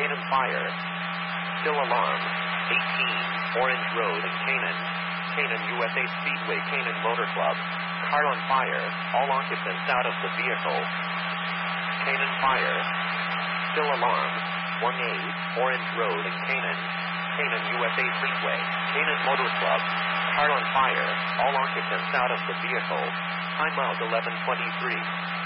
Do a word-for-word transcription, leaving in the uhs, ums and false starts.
Canaan fire. Still alarm. eighteen, Orange Road in Canaan. Canaan U S A Speedway, Canaan Motor Club. Car on fire. All occupants out of the vehicle. Canaan fire. Still alarm. one A, Orange Road in Canaan. Canaan U S A Speedway, Canaan Motor Club. Car on fire. All occupants out of the vehicle. Time out eleven twenty-three.